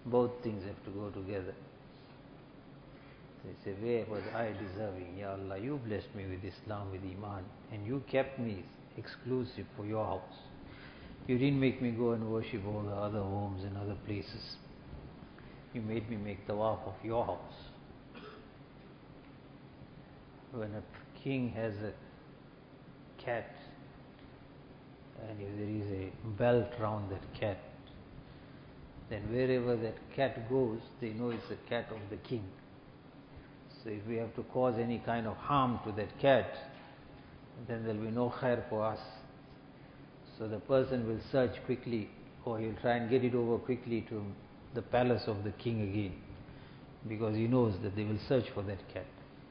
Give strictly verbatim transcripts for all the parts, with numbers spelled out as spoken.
Both things have to go together. They say, where was I deserving? Ya Allah, you blessed me with Islam, with Iman, and you kept me exclusive for your house. You didn't make me go and worship all the other homes and other places. You made me make tawaf of your house. When a king has a cat, and if there is a belt round that cat, then wherever that cat goes, they know it's a cat of the king. So if we have to cause any kind of harm to that cat, then there will be no khair for us. So the person will search quickly, or he'll try and get it over quickly to the palace of the king again, because he knows that they will search for that cat.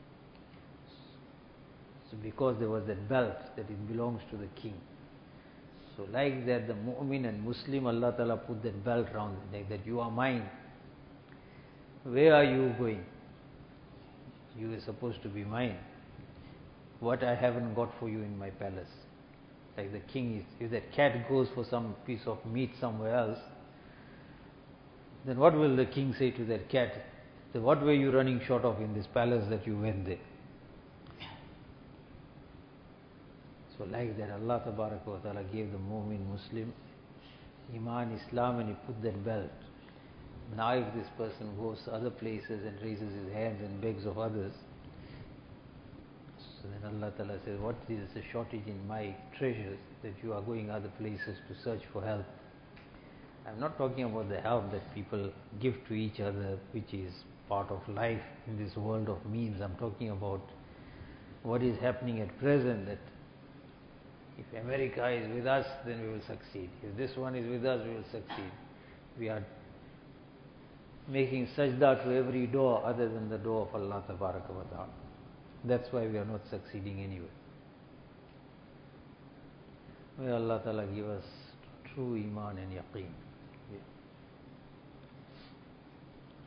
So because there was that belt, that it belongs to the king. So like that, the mu'min and Muslim, Allah Ta'ala put that belt round the neck, that you are mine. Where are you going? You are supposed to be mine. What I haven't got for you in my palace. Like the king is, if that cat goes for some piece of meat somewhere else, then what will the king say to that cat? So what were you running short of in this palace that you went there? So like that, Allah Ta'ala gave the mu'min Muslim Iman, Islam, and He put that belt. Now if this person goes to other places and raises his hands and begs of others, so then Allah Ta'ala says, what is the shortage in my treasures that you are going other places to search for help? I'm not talking about the help that people give to each other, which is part of life in this world of means. I'm talking about what is happening at present, that if America is with us, then we will succeed. If this one is with us, we will succeed. We are making sajda to every door other than the door of Allah Tabaraka wa Ta'ala. That's why we are not succeeding anywhere. May Allah Ta'ala give us true Iman and Yaqeen. Yeah.